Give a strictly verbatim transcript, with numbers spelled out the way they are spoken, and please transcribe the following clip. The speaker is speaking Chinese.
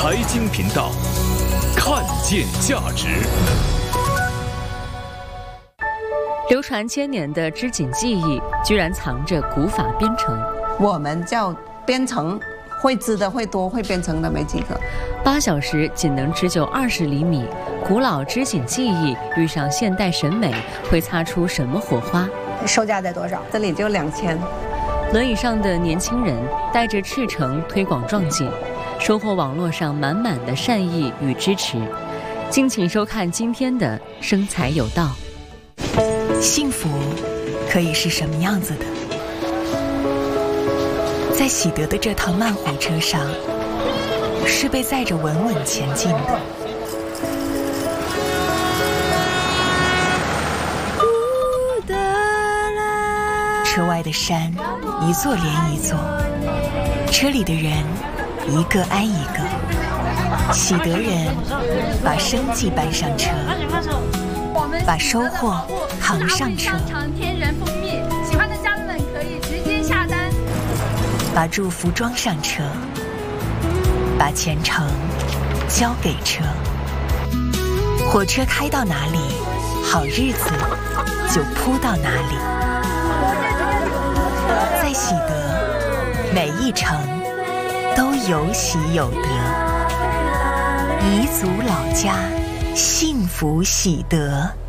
财经频道，看见价值。 流传千年的织锦技艺，居然藏着古法编程。 我们叫编程，会织的会多，会编程的没几个。 八小时仅能织就二十厘米，古老织锦技艺遇上现代审美，会擦出什么火花？ 售价在多少？ 这里就两千。 轮椅上的年轻人带着赤诚推广壮锦，收获网络上满满的善意与支持。敬请收看今天的生财有道。 幸福可以是什么样子的？在喜得的这趟慢火车上，是被载着稳稳前进的。车外的山一座连一座，车里的人一个挨一个。喜得人把生计搬上车，把收获扛上车， 天然蜂蜜，喜欢的家人们可以直接下单。 把祝福装上车，把前程交给车。火车开到哪里，好日子就铺到哪里。在喜得，每一程都有喜有得。彝族老家，幸福喜得。